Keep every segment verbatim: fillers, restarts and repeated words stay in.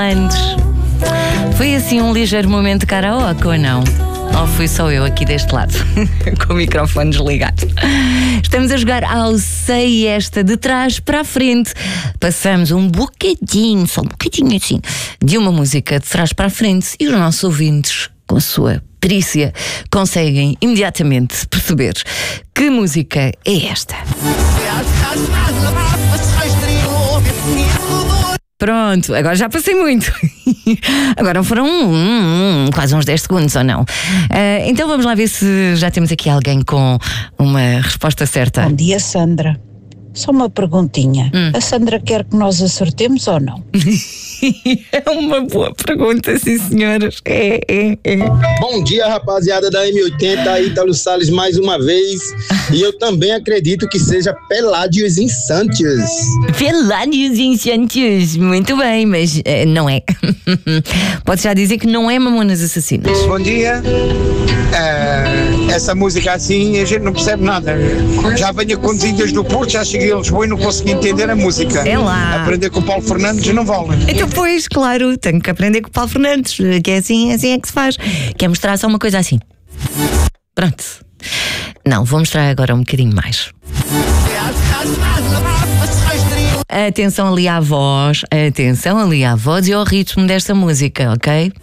Antes, foi assim um ligeiro momento de karaoke ou não? Ou fui só eu aqui deste lado, com o microfone desligado? Estamos a jogar ao Sei Esta, de trás para a frente. Passamos um bocadinho, só um bocadinho assim, de uma música de trás para a frente e os nossos ouvintes, com a sua perícia, conseguem imediatamente perceber que música é esta. Pronto, agora já passei muito. Agora foram hum, hum, quase uns dez segundos, ou não? Uh, então vamos lá ver se já temos aqui alguém com uma resposta certa. Bom dia, Sandra. Só uma perguntinha. Hum. A Sandra quer que nós acertemos ou não? É uma boa pergunta, sim, senhoras. É, é, é. Bom dia, rapaziada da M oitenta, Ítalo Salles mais uma vez. E eu também acredito que seja Peládios em Santos. Peládios em Santos. Muito bem, mas uh, não é. Pode já dizer que não é Mamonas Assassinas. Bom dia. Uh, essa música assim a gente não percebe nada. Já venho conduzindo desde o Porto, já cheguei a Lisboa e não consegui entender a música. É lá. Aprender com o Paulo Fernandes não vale. Então, pois, claro, tenho que aprender com o Paulo Fernandes, que é assim, assim é que se faz. Quer mostrar só uma coisa assim. Pronto. Não, vou mostrar agora um bocadinho mais. Atenção ali à voz, atenção ali à voz e ao ritmo desta música, ok?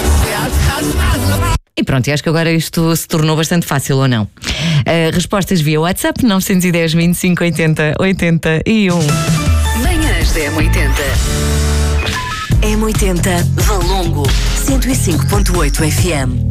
E pronto, e acho que agora isto se tornou bastante fácil, ou não? Uh, respostas via WhatsApp nove um zero, vinte e cinco, oitenta, oitenta e um. Manhãs da M oitenta. M oitenta Valongo cento e cinco ponto oito F M.